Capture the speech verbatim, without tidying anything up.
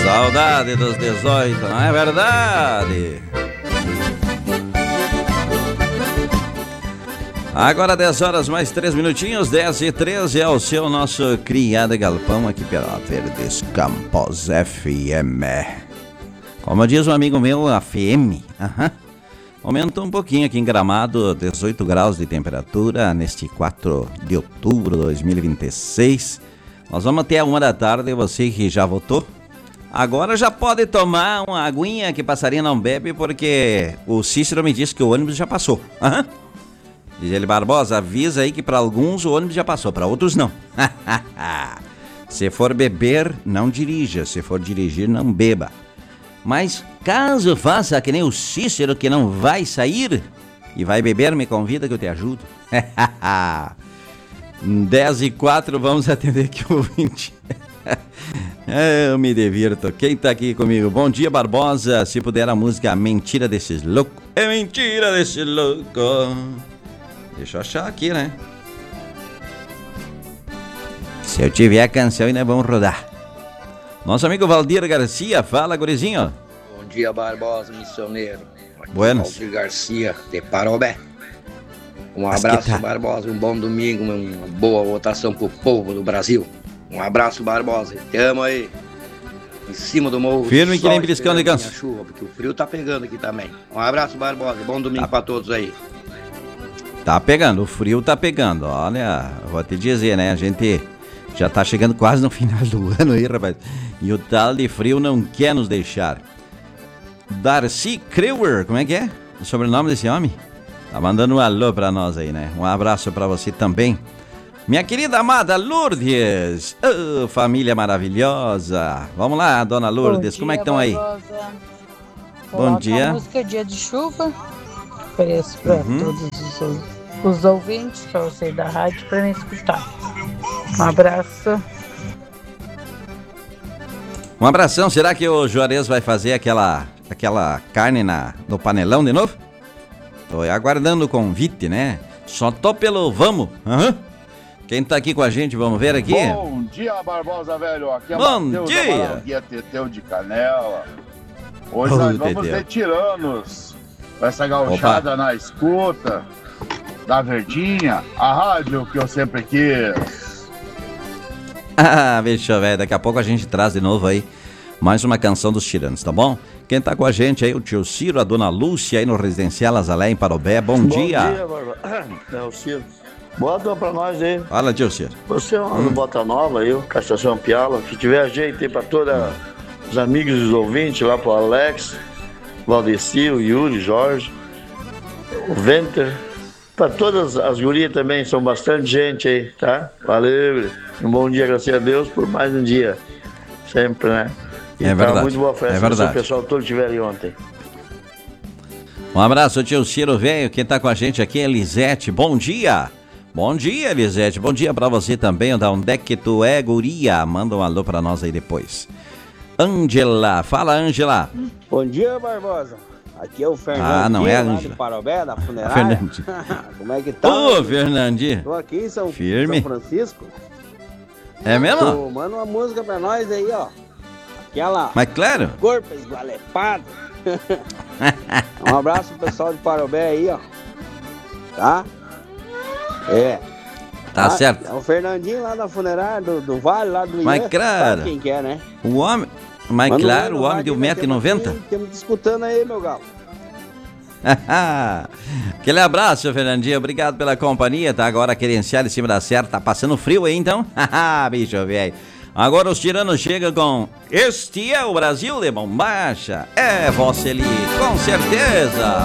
Saudade dos dezoito, não é verdade? Agora dez horas mais três minutinhos, dez e treze é o seu nosso criado galpão aqui pela Verdes Campos F M. Como diz um amigo meu, a F M, aham. Aumentou um pouquinho aqui em Gramado, dezoito graus de temperatura neste quatro de outubro de dois mil e vinte e seis. Nós vamos até a uma da tarde, você que já votou. Agora já pode tomar uma aguinha que passarinho não bebe, porque o Cícero me disse que o ônibus já passou. Aham. Diz ele, Barbosa, avisa aí que para alguns o ônibus já passou, para outros não. Se for beber, não dirija. Se for dirigir, não beba. Mas caso faça que nem o Cícero, que não vai sair e vai beber, me convida que eu te ajudo. dez e quatro, vamos atender aqui o ouvinte. Eu me divirto. Quem tá aqui comigo? Bom dia, Barbosa. Se puder a música Mentira Desses Loucos. É mentira desse louco. Deixa eu achar aqui, né? Se eu tiver a canção, ainda vamos rodar. Nosso amigo Valdir Garcia, fala, gurizinho. Bom dia, Barbosa, missioneiro. Buenas. Valdir Garcia, de Parobé. Um abraço, Barbosa, um bom domingo, uma boa votação pro povo do Brasil. Um abraço, Barbosa, te amo aí. Em cima do morro. Firme que nem beliscão de ganso. Chuva, porque o frio tá pegando aqui também. Um abraço, Barbosa, bom domingo tá. Pra todos aí. Tá pegando, o frio tá pegando. Olha, vou te dizer, né? A gente já tá chegando quase no final do ano aí, rapaz. E o tal de frio não quer nos deixar. Darcy Kreuer, como é que é o sobrenome desse homem? Tá mandando um alô pra nós aí, né? Um abraço pra você também. Minha querida amada Lourdes. Oh, família maravilhosa. Vamos lá, dona Lourdes, dia, como é que estão aí? Bom dia. A música Dia de Chuva. Ofereço pra uhum. todos os, os ouvintes, pra você da rádio, pra me escutar. Um abraço. Um abração. Será que o Juarez vai fazer aquela, aquela carne na, no panelão de novo? Tô aguardando o convite, né? Só tô pelo vamos. Uhum. Quem tá aqui com a gente, vamos ver aqui? Bom dia, Barbosa, velho. Aqui é Bom Mateus, dia. Guia Teteu de Canela. Hoje oh, nós vamos Teteu. retiranos com essa gauchada Opa. na escuta da Verdinha, a rádio que eu sempre quis. Ah, bicho, velho, daqui a pouco a gente traz de novo aí mais uma canção dos tiranos, tá bom? Quem tá com a gente aí, o tio Ciro, a dona Lúcia aí no Residencial Azalé em Parobé, bom, bom dia. Bom dia, Barbosa. É o Ciro. Bota uma pra nós aí. Fala, tio Ciro. Você é uma hum. Bota Nova aí, Castação Piala, que tiver jeito aí pra todos hum. os amigos e os ouvintes, lá pro Alex, Valdeci, o Yuri, Jorge, o Venter, pra todas as gurias também, são bastante gente aí, tá? Valeu, um bom dia, graças a Deus, por mais um dia, sempre, né? E é verdade, tá muito boa festa, é verdade. Se o pessoal todo estiver aí ontem. Um abraço, tio Ciro, velho, quem tá com a gente aqui é Elisete, bom dia. Bom dia, Elisete, bom dia pra você também, da onde é que tu é, guria? Manda um alô pra nós aí depois. Ângela, fala, Ângela. Bom dia, Barbosa. Aqui é o Fernandinho, ah, não é a lá de Parobé, da funerária. Fernandinho. Como é que tá? Ô, Fernandinho. Tô aqui em São, Firme. São Francisco. É mesmo? Tô, manda uma música pra nós aí, ó. Aquela... Mas claro. Corpo esgualepado. Um abraço pro pessoal de Parobé aí, ó. Tá? É. Tá ah, certo. É o Fernandinho lá da funerária, do, do Vale, lá do Mas Ian, claro. Sabe quem que é, né? O homem... Mas Mano, claro, o homem de um metro e noventa. Estamos disputando aí, meu galo. Aquele abraço, seu Fernandinho. Obrigado pela companhia. Tá agora querenciado em cima da serra. Tá passando frio aí, então? Bicho, velho. Agora os tiranos chegam com... Este é o Brasil de Bombacha. É, Vosseli, com certeza.